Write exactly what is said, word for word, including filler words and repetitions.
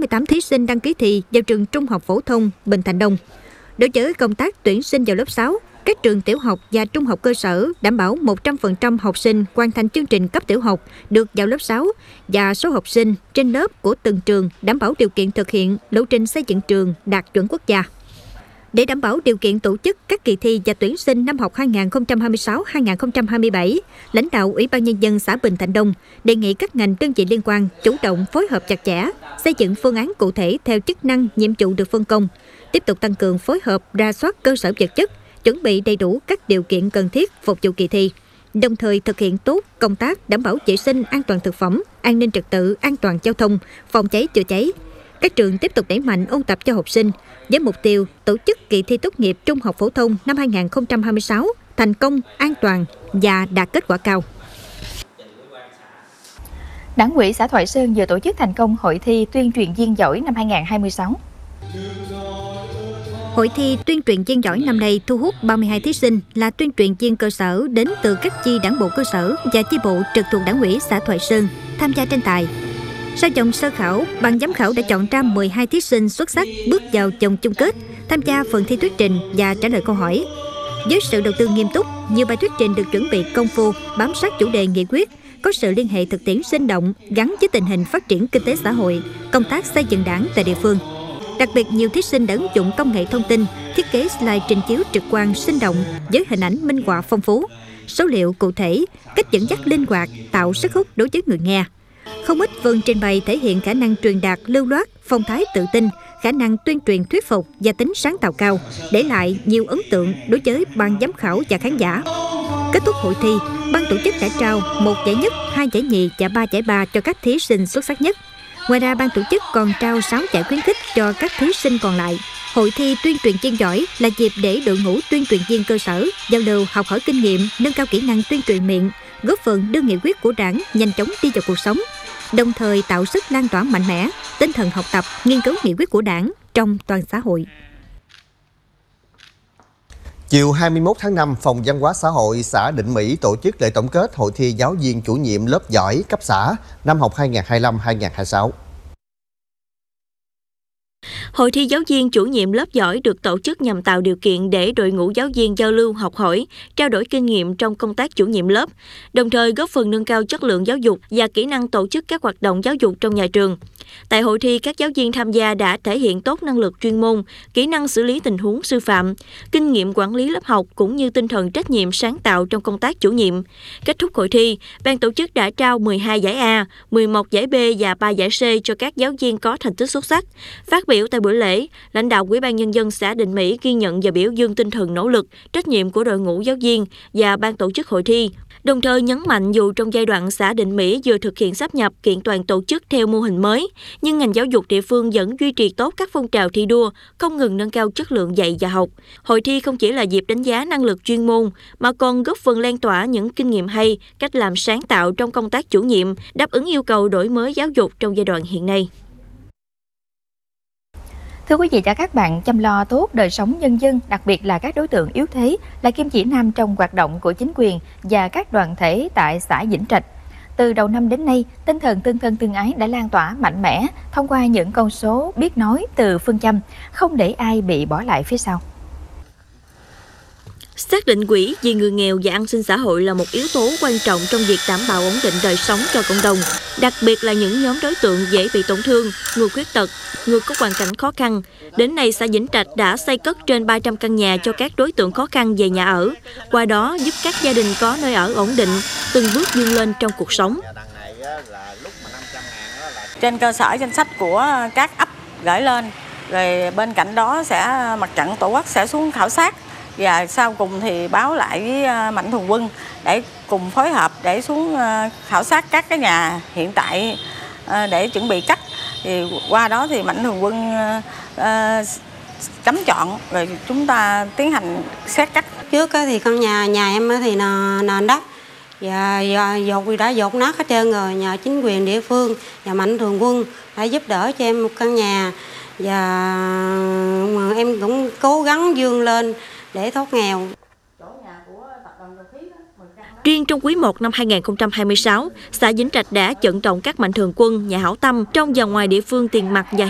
mươi tám thí sinh đăng ký thi vào trường Trung học phổ thông Bình Thạnh Đông. Đối với công tác tuyển sinh vào lớp sáu, các trường tiểu học và trung học cơ sở đảm bảo một trăm phần trăm học sinh hoàn thành chương trình cấp tiểu học được vào lớp sáu và số học sinh trên lớp của từng trường đảm bảo điều kiện thực hiện lộ trình xây dựng trường đạt chuẩn quốc gia. Để đảm bảo điều kiện tổ chức các kỳ thi và tuyển sinh năm học hai nghìn không trăm hai mươi sáu hai nghìn không trăm hai mươi bảy, lãnh đạo Ủy ban Nhân dân xã Bình Thạnh Đông đề nghị các ngành đơn vị liên quan chủ động phối hợp chặt chẽ, xây dựng phương án cụ thể theo chức năng, nhiệm vụ được phân công, tiếp tục tăng cường phối hợp rà soát cơ sở vật chất, chuẩn bị đầy đủ các điều kiện cần thiết phục vụ kỳ thi, đồng thời thực hiện tốt công tác đảm bảo vệ sinh an toàn thực phẩm, an ninh trật tự, an toàn giao thông, phòng cháy chữa cháy. Các trường tiếp tục đẩy mạnh ôn tập cho học sinh với mục tiêu tổ chức kỳ thi tốt nghiệp trung học phổ thông năm hai nghìn không trăm hai mươi sáu thành công, an toàn và đạt kết quả cao. Đảng ủy xã Thoại Sơn vừa tổ chức thành công hội thi tuyên truyền viên giỏi năm hai nghìn không trăm hai mươi sáu. Hội thi tuyên truyền viên giỏi năm nay thu hút ba mươi hai thí sinh là tuyên truyền viên cơ sở đến từ các chi đảng bộ cơ sở và chi bộ trực thuộc Đảng ủy xã Thoại Sơn tham gia tranh tài. Sau vòng sơ khảo, ban giám khảo đã chọn ra mười hai thí sinh xuất sắc bước vào vòng chung kết, tham gia phần thi thuyết trình và trả lời câu hỏi. Với sự đầu tư nghiêm túc, nhiều bài thuyết trình được chuẩn bị công phu, bám sát chủ đề nghị quyết, có sự liên hệ thực tiễn sinh động gắn với tình hình phát triển kinh tế xã hội, công tác xây dựng đảng tại địa phương. Đặc biệt, nhiều thí sinh đã ứng dụng công nghệ thông tin, thiết kế slide trình chiếu trực quan sinh động với hình ảnh minh họa phong phú, số liệu cụ thể, cách dẫn dắt linh hoạt, tạo sức hút đối với người nghe. Không ít phần trình bày thể hiện khả năng truyền đạt lưu loát, phong thái tự tin, khả năng tuyên truyền thuyết phục và tính sáng tạo cao, để lại nhiều ấn tượng đối với ban giám khảo và khán giả. Kết thúc hội thi, ban tổ chức đã trao một giải nhất, hai giải nhì và ba giải ba cho các thí sinh xuất sắc nhất. Ngoài ra, ban tổ chức còn trao sáu giải khuyến khích cho các thí sinh còn lại. Hội thi tuyên truyền viên giỏi là dịp để đội ngũ tuyên truyền viên cơ sở giao lưu, học hỏi kinh nghiệm, nâng cao kỹ năng tuyên truyền miệng, góp phần đưa nghị quyết của Đảng nhanh chóng đi vào cuộc sống, đồng thời tạo sức lan tỏa mạnh mẽ tinh thần học tập, nghiên cứu nghị quyết của Đảng trong toàn xã hội. Chiều hai mươi mốt tháng năm, Phòng Văn hóa Xã hội xã Định Mỹ tổ chức lễ tổng kết hội thi giáo viên chủ nhiệm lớp giỏi cấp xã năm học hai nghìn không trăm hai mươi lăm hai nghìn không trăm hai mươi sáu. Hội thi giáo viên chủ nhiệm lớp giỏi được tổ chức nhằm tạo điều kiện để đội ngũ giáo viên giao lưu, học hỏi, trao đổi kinh nghiệm trong công tác chủ nhiệm lớp, đồng thời góp phần nâng cao chất lượng giáo dục và kỹ năng tổ chức các hoạt động giáo dục trong nhà trường. Tại hội thi, các giáo viên tham gia đã thể hiện tốt năng lực chuyên môn, kỹ năng xử lý tình huống sư phạm, kinh nghiệm quản lý lớp học cũng như tinh thần trách nhiệm sáng tạo trong công tác chủ nhiệm. Kết thúc hội thi, ban tổ chức đã trao mười hai giải A, mười một giải B và ba giải C cho các giáo viên có thành tích xuất sắc. Phát biểu tại buổi lễ, lãnh đạo Ủy ban Nhân dân xã Định Mỹ ghi nhận và biểu dương tinh thần nỗ lực, trách nhiệm của đội ngũ giáo viên và ban tổ chức hội thi, đồng thời nhấn mạnh dù trong giai đoạn xã Định Mỹ vừa thực hiện sáp nhập, kiện toàn tổ chức theo mô hình mới, nhưng ngành giáo dục địa phương vẫn duy trì tốt các phong trào thi đua, không ngừng nâng cao chất lượng dạy và học. Hội thi không chỉ là dịp đánh giá năng lực chuyên môn, mà còn góp phần lan tỏa những kinh nghiệm hay, cách làm sáng tạo trong công tác chủ nhiệm, đáp ứng yêu cầu đổi mới giáo dục trong giai đoạn hiện nay. Thưa quý vị và các bạn, chăm lo tốt đời sống nhân dân, đặc biệt là các đối tượng yếu thế, là kim chỉ nam trong hoạt động của chính quyền và các đoàn thể tại xã Vĩnh Trạch. Từ đầu năm đến nay, tinh thần tương thân tương ái đã lan tỏa mạnh mẽ thông qua những con số biết nói từ phương châm không để ai bị bỏ lại phía sau. Xác định quỹ vì người nghèo và an sinh xã hội là một yếu tố quan trọng trong việc đảm bảo ổn định đời sống cho cộng đồng, đặc biệt là những nhóm đối tượng dễ bị tổn thương, người khuyết tật, người có hoàn cảnh khó khăn. Đến nay, xã Vĩnh Trạch đã xây cất trên ba trăm căn nhà cho các đối tượng khó khăn về nhà ở, qua đó giúp các gia đình có nơi ở ổn định, từng bước vươn lên trong cuộc sống. Trên cơ sở danh sách của các ấp gửi lên, rồi bên cạnh đó sẽ mặt trận Tổ quốc sẽ xuống khảo sát, và sau cùng thì báo lại với Mạnh Thường Quân để cùng phối hợp để xuống khảo sát các cái nhà hiện tại để chuẩn bị cắt. Thì qua đó thì Mạnh Thường Quân chấm chọn, rồi chúng ta tiến hành xét cắt. Trước thì con nhà nhà em thì nền đất và dột đã dột nát hết trơn rồi, nhờ chính quyền địa phương và Mạnh Thường Quân đã giúp đỡ cho em một căn nhà, và em cũng cố gắng vươn lên để thoát nghèo. Riêng trong quý một năm hai nghìn không trăm hai mươi sáu, xã Vĩnh Trạch đã vận động các mạnh thường quân, nhà hảo tâm trong và ngoài địa phương tiền mặt và